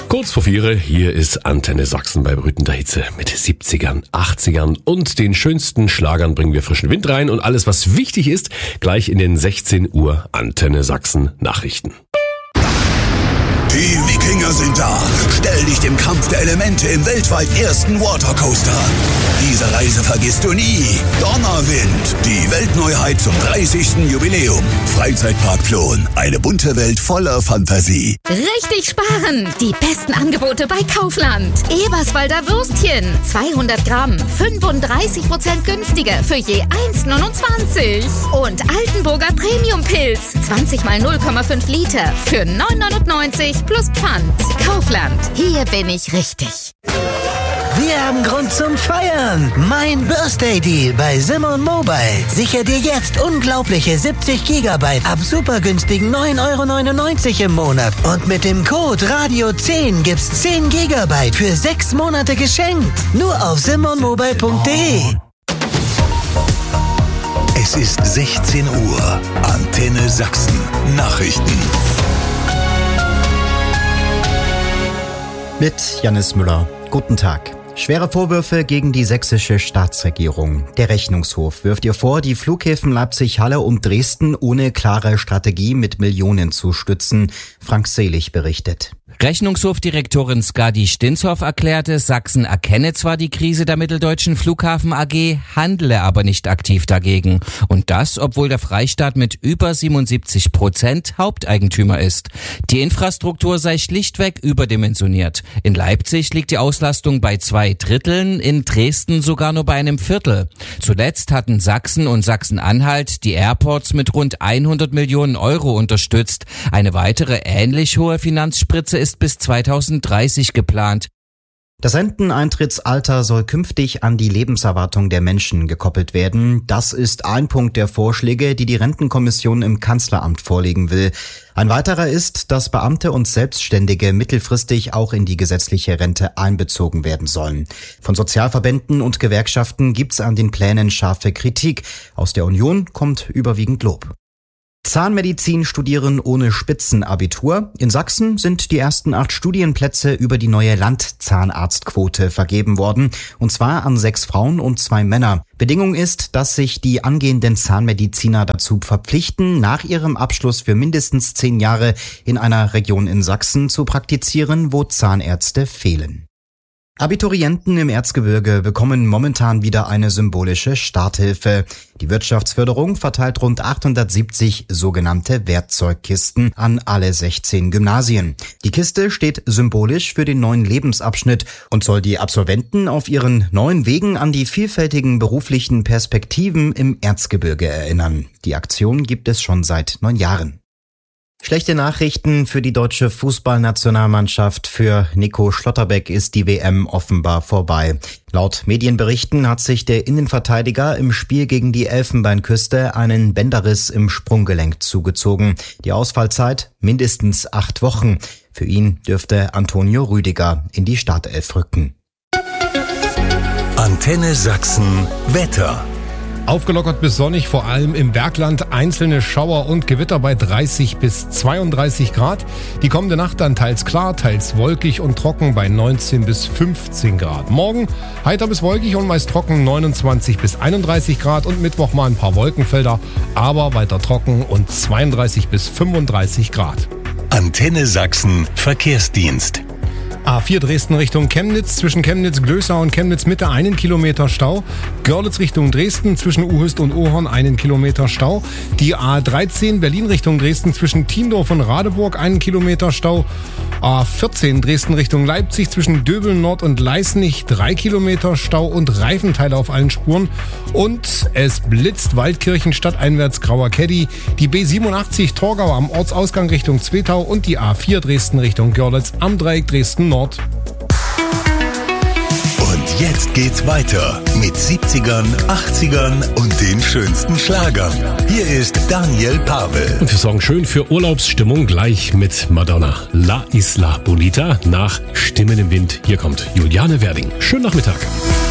Kurz vor 4, hier ist Antenne Sachsen bei brütender Hitze mit 70ern, 80ern und den schönsten Schlagern bringen wir frischen Wind rein und alles, was wichtig ist, gleich in den 16 Uhr Antenne Sachsen Nachrichten. Die Wikinger sind da. Stell dich dem Kampf der Elemente im weltweit ersten Watercoaster an. Diese Reise vergisst du nie. Donnerwind, die Weltneuheit zum 30. Jubiläum. Freizeitpark Plon, eine bunte Welt voller Fantasie. Richtig sparen! Die besten Angebote bei Kaufland. Eberswalder Würstchen, 200 Gramm, 35% günstiger für je 1,29. Und Altenburger Premium-Pilz, 20 mal 0,5 Liter für 9,99 plus Pfand. Kaufland, hier bin ich richtig. Wir haben Grund zum Feiern. Mein Birthday Deal bei Simon Mobile. Sicher dir jetzt unglaubliche 70 GB ab super günstigen 9,99 € im Monat. Und mit dem Code RADIO10 gibt's 10 GB für 6 Monate geschenkt. Nur auf simonmobile.de. Es ist 16 Uhr. Antenne Sachsen. Nachrichten. Mit Jannis Müller. Guten Tag. Schwere Vorwürfe gegen die sächsische Staatsregierung. Der Rechnungshof wirft ihr vor, die Flughäfen Leipzig-Halle und Dresden ohne klare Strategie mit Millionen zu stützen. Frank Selig berichtet. Rechnungshofdirektorin Skadi Stinshoff erklärte, Sachsen erkenne zwar die Krise der Mitteldeutschen Flughafen AG, handle aber nicht aktiv dagegen. Und das, obwohl der Freistaat mit über 77% Haupteigentümer ist. Die Infrastruktur sei schlichtweg überdimensioniert. In Leipzig liegt die Auslastung bei 2/3, in Dresden sogar nur bei 1/4. Zuletzt hatten Sachsen und Sachsen-Anhalt die Airports mit rund 100 Millionen € unterstützt. Eine weitere ähnlich hohe Finanzspritze ist bis 2030 geplant. Das Renteneintrittsalter soll künftig an die Lebenserwartung der Menschen gekoppelt werden. Das ist ein Punkt der Vorschläge, die die Rentenkommission im Kanzleramt vorlegen will. Ein weiterer ist, dass Beamte und Selbstständige mittelfristig auch in die gesetzliche Rente einbezogen werden sollen. Von Sozialverbänden und Gewerkschaften gibt's an den Plänen scharfe Kritik. Aus der Union kommt überwiegend Lob. Zahnmedizin studieren ohne Spitzenabitur. In Sachsen sind die ersten 8 Studienplätze über die neue Landzahnarztquote vergeben worden, und zwar an 6 Frauen und 2 Männer. Bedingung ist, dass sich die angehenden Zahnmediziner dazu verpflichten, nach ihrem Abschluss für mindestens 10 Jahre in einer Region in Sachsen zu praktizieren, wo Zahnärzte fehlen. Abiturienten im Erzgebirge bekommen momentan wieder eine symbolische Starthilfe. Die Wirtschaftsförderung verteilt rund 870 sogenannte Werkzeugkisten an alle 16 Gymnasien. Die Kiste steht symbolisch für den neuen Lebensabschnitt und soll die Absolventen auf ihren neuen Wegen an die vielfältigen beruflichen Perspektiven im Erzgebirge erinnern. Die Aktion gibt es schon seit 9 Jahren. Schlechte Nachrichten für die deutsche Fußballnationalmannschaft. Für Nico Schlotterbeck ist die WM offenbar vorbei. Laut Medienberichten hat sich der Innenverteidiger im Spiel gegen die Elfenbeinküste einen Bänderriss im Sprunggelenk zugezogen. Die Ausfallzeit mindestens 8 Wochen. Für ihn dürfte Antonio Rüdiger in die Startelf rücken. Antenne Sachsen Wetter. Aufgelockert bis sonnig, vor allem im Bergland einzelne Schauer und Gewitter bei 30 bis 32 Grad. Die kommende Nacht dann teils klar, teils wolkig und trocken bei 19 bis 15 Grad. Morgen heiter bis wolkig und meist trocken 29 bis 31 Grad und Mittwoch mal ein paar Wolkenfelder, aber weiter trocken und 32 bis 35 Grad. Antenne Sachsen Verkehrsdienst. A4 Dresden Richtung Chemnitz, zwischen Chemnitz-Glößau und Chemnitz-Mitte 1 Kilometer Stau. Görlitz Richtung Dresden, zwischen Uhüst und Ohorn 1 Kilometer Stau. Die A13 Berlin Richtung Dresden, zwischen Tiendorf und Radeburg 1 Kilometer Stau. A14 Dresden Richtung Leipzig, zwischen Döbeln Nord und Leißnich 3 Kilometer Stau und Reifenteile auf allen Spuren. Und es blitzt Waldkirchen stadteinwärts Grauer Keddy, die B87 Torgau am Ortsausgang Richtung Zwetau und die A4 Dresden Richtung Görlitz am Dreieck Dresden Nord. Und jetzt geht's weiter mit 70ern, 80ern und den schönsten Schlagern. Hier ist Daniel Pavel. Und wir sorgen schön für Urlaubsstimmung gleich mit Madonna. La Isla Bonita nach Stimmen im Wind. Hier kommt Juliane Werding. Schönen Nachmittag.